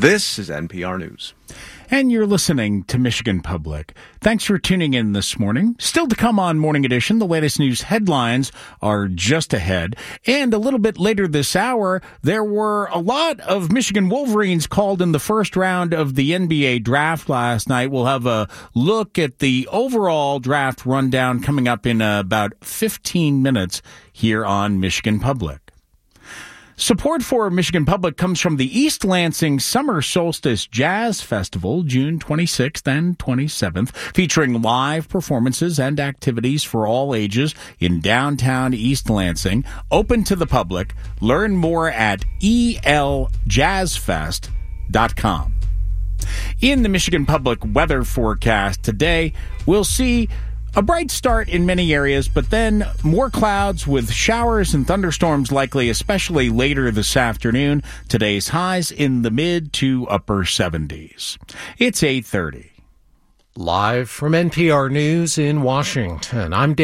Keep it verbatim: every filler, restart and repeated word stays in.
This is N P R News. And you're listening to Michigan Public. Thanks for tuning in this morning. Still to come on Morning Edition, the latest news headlines are just ahead. And a little bit later this hour, there were a lot of Michigan Wolverines called in the first round of the N B A draft last night. We'll have a look at the overall draft rundown coming up in about fifteen minutes here on Michigan Public. Support for Michigan Public comes from the East Lansing Summer Solstice Jazz Festival, June twenty-sixth and twenty-seventh, featuring live performances and activities for all ages in downtown East Lansing. Open to the public. Learn more at e l jazz fest dot com. In the Michigan Public weather forecast today, we'll see a bright start in many areas, but then more clouds with showers and thunderstorms likely, especially later this afternoon. Today's highs in the mid to upper seventies. It's eight thirty. Live from N P R News in Washington, I'm Dan.